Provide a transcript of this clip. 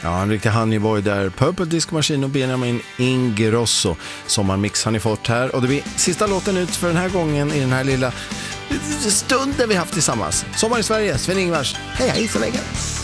Ja, en riktig honeyboy där. Purple Disco Machine och Benjamin Ingrosso. Sommarmix har ni fått här. Och det blir sista låten ut för den här gången i den här lilla stunden vi haft tillsammans. Sommar i Sverige, Sven-Ingvars. Hej så länge!